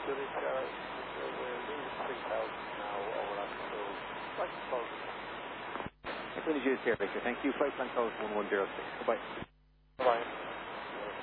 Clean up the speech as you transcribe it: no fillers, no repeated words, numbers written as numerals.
Good, we're nearly 3,000 now over that, so I suppose. As soon as you here, Victor. Thank you. Flight plan code 1106. Goodbye. Bye.